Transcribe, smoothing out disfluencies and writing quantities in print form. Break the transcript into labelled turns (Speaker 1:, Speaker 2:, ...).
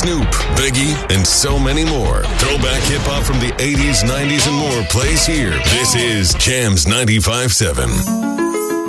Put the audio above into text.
Speaker 1: Snoop, Biggie, and so many more. Throwback hip-hop from the 80s, 90s, and more plays here. This is Jams 95.7.